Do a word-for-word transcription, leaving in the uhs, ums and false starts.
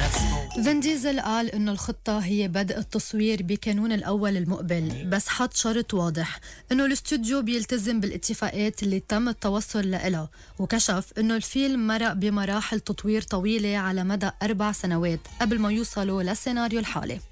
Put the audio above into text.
فين ديزل قال إنه الخطة هي بدء التصوير بكانون الأول المقبل، بس حط شرط واضح إنه الاستوديو بيلتزم بالاتفاقات اللي تم التوصل لها، وكشف إنه الفيلم مرق بمراحل تطوير طويلة على مدى أربع سنوات قبل ما يوصلوا للسيناريو الحالي.